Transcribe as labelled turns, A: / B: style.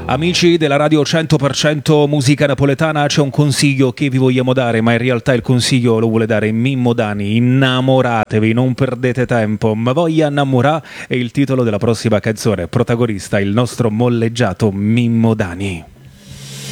A: Amici della radio 100% musica napoletana, c'è un consiglio che vi vogliamo dare, ma in realtà il consiglio lo vuole dare Mimmo Dani. Innamoratevi, non perdete tempo. Ma voglia innamorà è il titolo della prossima canzone. Protagonista il nostro molleggiato Mimmo Dani.